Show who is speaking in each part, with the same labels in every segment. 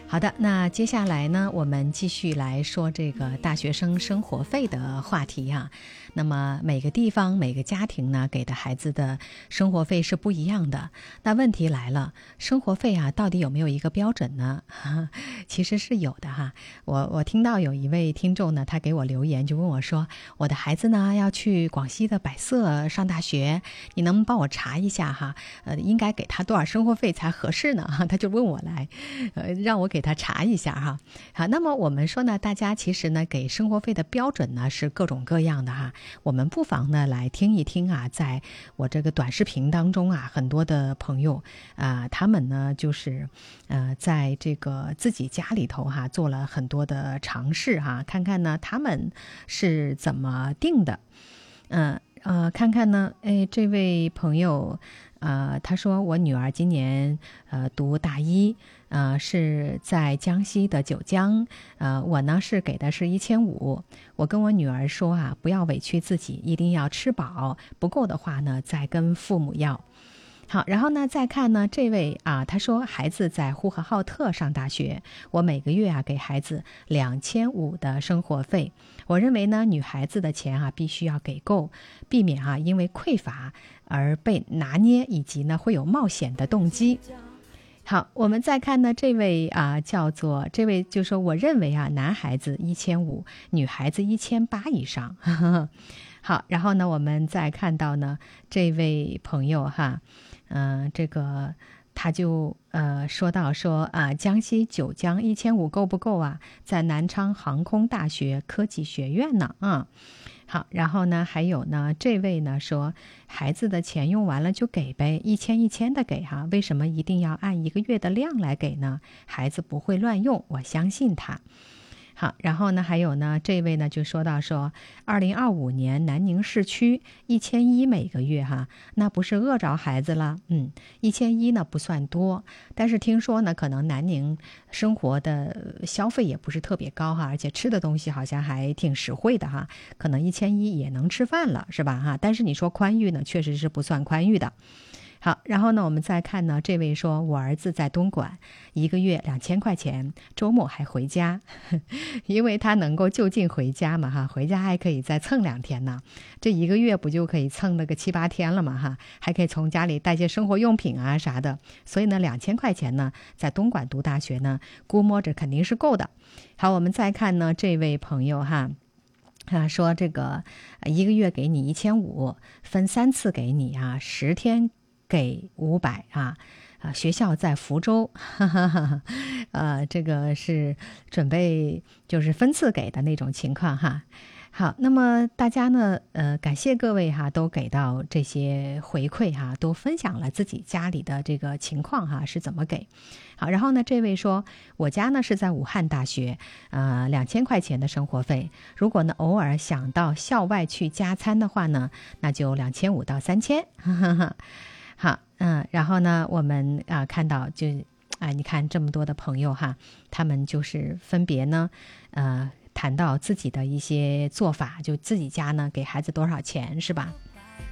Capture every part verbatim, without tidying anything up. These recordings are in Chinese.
Speaker 1: 好的，那接下来呢，我们继续来说这个大学生生活费的话题啊。那么每个地方每个家庭呢给的孩子的生活费是不一样的。那问题来了，生活费啊到底有没有一个标准呢？其实是有的哈。我我听到有一位听众呢，他给我留言就问我说，我的孩子呢要去广西的百色上大学，你能不能帮我查一下哈？呃，应该给他多少生活费才合适呢？他就问我来，呃，让我给他查一下哈。好，那么我们说呢，大家其实呢给生活费的标准呢是各种各样的哈。我们不妨呢来听一听啊，在我这个短视频当中啊，很多的朋友啊、呃，他们呢就是呃在这个自己家里头哈做了很多的尝试哈，看看呢他们是怎么定的，嗯 呃, 呃看看呢，哎，这位朋友。呃，他说我女儿今年呃读大一，呃是在江西的九江，呃我呢是给的是一千五，我跟我女儿说啊，不要委屈自己，一定要吃饱，不够的话呢再跟父母要。好，然后呢再看呢这位啊，他说孩子在呼和浩特上大学，我每个月啊给孩子两千五的生活费。我认为呢女孩子的钱啊必须要给够，避免啊因为匮乏而被拿捏，以及呢会有冒险的动机。好，我们再看呢这位啊叫做这位就说我认为啊男孩子一千五，女孩子一千八以上。好，然后呢我们再看到呢这位朋友哈。嗯、呃，这个他就呃说到说啊，江西九江一千五够不够啊？在南昌航空大学科技学院呢啊。好，然后呢还有呢这位呢说孩子的钱用完了就给呗，一千一千的给哈，为什么一定要按一个月的量来给呢？孩子不会乱用，我相信他。好，然后呢还有呢这位呢就说到说二零二五年南宁市区一千一每个月哈，那不是饿着孩子了。嗯，一千一呢不算多，但是听说呢可能南宁生活的消费也不是特别高哈，而且吃的东西好像还挺实惠的哈，可能一千一也能吃饭了是吧哈？但是你说宽裕呢，确实是不算宽裕的。好，然后呢我们再看呢这位说我儿子在东莞，一个月两千块钱，周末还回家，因为他能够就近回家嘛哈，回家还可以再蹭两天呢，这一个月不就可以蹭那个七八天了嘛哈，还可以从家里带些生活用品啊啥的，所以呢两千块钱呢在东莞读大学呢估摸着肯定是够的。好，我们再看呢这位朋友哈啊，说这个一个月给你一千五，分三次给你啊，十天给五百啊，啊，学校在福州，哈哈哈，呃，这个是准备就是分次给的那种情况哈。好，那么大家呢，呃，感谢各位哈，都给到这些回馈哈，都分享了自己家里的这个情况哈，是怎么给。好，然后呢，这位说，我家呢是在武汉大学，呃，两千块钱的生活费。如果呢偶尔想到校外去加餐的话呢，那就两千五到三千。好，嗯，然后呢，我们啊、呃、看到就，哎，你看这么多的朋友哈，他们就是分别呢，呃。谈到自己的一些做法，就自己家呢给孩子多少钱是吧？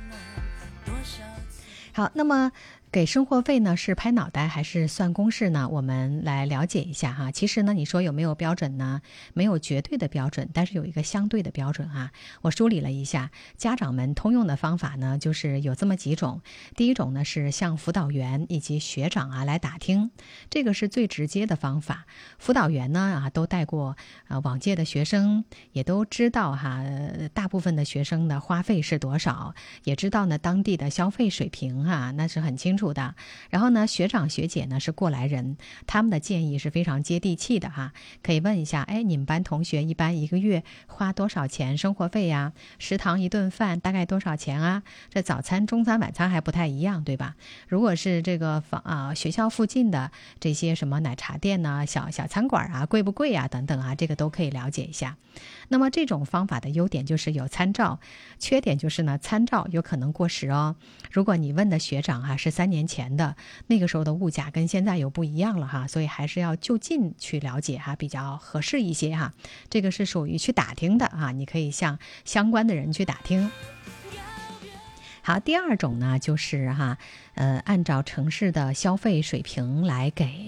Speaker 1: 好，那么给生活费呢是拍脑袋还是算公式呢？我们来了解一下哈。其实呢，你说有没有标准呢？没有绝对的标准，但是有一个相对的标准啊。我梳理了一下，家长们通用的方法呢，就是有这么几种。第一种呢是向辅导员以及学长啊来打听，这个是最直接的方法。辅导员呢啊都带过啊往届的学生，也都知道哈，大部分的学生的花费是多少，也知道呢当地的消费水平啊，那是很清楚的。然后呢，学长学姐呢是过来人，他们的建议是非常接地气的哈。可以问一下，哎，你们班同学一般一个月花多少钱生活费呀？食堂一顿饭大概多少钱啊？这早餐、中餐、晚餐还不太一样，对吧？如果是这个房啊学校附近的这些什么奶茶店呐、小小餐馆啊，贵不贵啊？等等啊，这个都可以了解一下。那么这种方法的优点就是有参照，缺点就是呢，参照有可能过时哦。如果你问的学长哈、啊、是三年前的，那个时候的物价跟现在有不一样了哈，所以还是要就近去了解哈，比较合适一些哈。这个是属于去打听的啊，你可以向相关的人去打听。好，第二种呢就是哈，呃，按照城市的消费水平来给。